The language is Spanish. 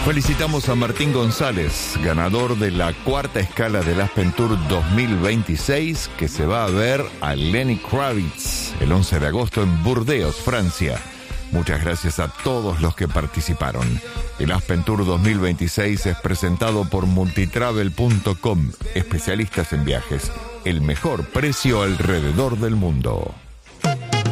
Felicitamos a Martín González, ganador de la cuarta escala del Aspen Tour 2026, que se va a ver a Lenny Kravitz el 11 de agosto en Burdeos, Francia. Muchas gracias a todos los que participaron. El Aspen Tour 2026 es presentado por multitravel.com, especialistas en viajes. El mejor precio alrededor del mundo.